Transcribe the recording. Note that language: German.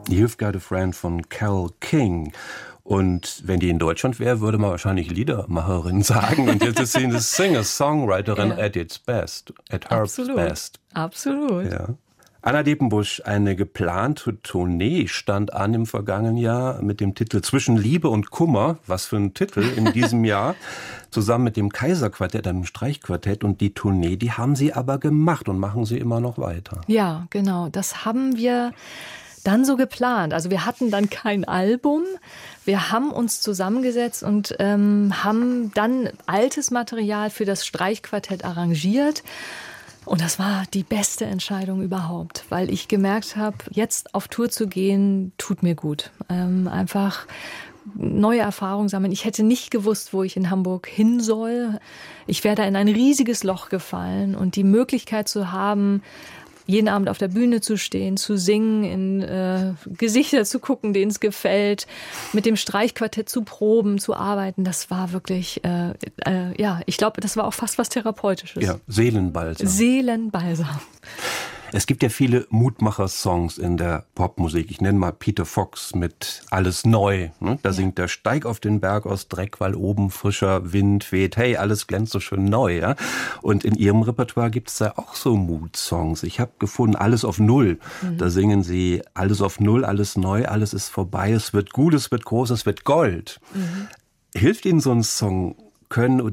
You've Got a Friend von Carole King. Und wenn die in Deutschland wäre, würde man wahrscheinlich Liedermacherin sagen. Und jetzt ist sie eine Singer-Songwriterin at its best, at her best. Absolut. Ja. Anna Depenbusch, eine geplante Tournee stand an im vergangenen Jahr mit dem Titel Zwischen Liebe und Kummer. Was für ein Titel in diesem Jahr. Zusammen mit dem Kaiserquartett, einem Streichquartett. Und die Tournee, die haben Sie aber gemacht und machen Sie immer noch weiter. Ja, genau. Das haben wir dann so geplant. Also wir hatten dann kein Album. Wir haben uns zusammengesetzt und haben dann altes Material für das Streichquartett arrangiert. Und das war die beste Entscheidung überhaupt, weil ich gemerkt habe, jetzt auf Tour zu gehen, tut mir gut. Einfach neue Erfahrungen sammeln. Ich hätte nicht gewusst, wo ich in Hamburg hin soll. Ich wäre da in ein riesiges Loch gefallen und die Möglichkeit zu haben, jeden Abend auf der Bühne zu stehen, zu singen, in Gesichter zu gucken, denen es gefällt, mit dem Streichquartett zu proben, zu arbeiten, das war wirklich, ich glaube, das war auch fast was Therapeutisches. Ja, Seelenbalsam. Seelenbalsam. Es gibt ja viele Mutmacher-Songs in der Popmusik. Ich nenne mal Peter Fox mit Alles neu. Da singt der Steig auf den Berg aus Dreck, weil oben frischer Wind weht. Hey, alles glänzt so schön neu. Ja? Und in Ihrem Repertoire gibt es da auch so Mutsongs. Ich habe gefunden, Alles auf Null. Da singen Sie Alles auf Null, alles neu, alles ist vorbei. Es wird gut, es wird groß, es wird Gold. Hilft Ihnen so ein Song? Können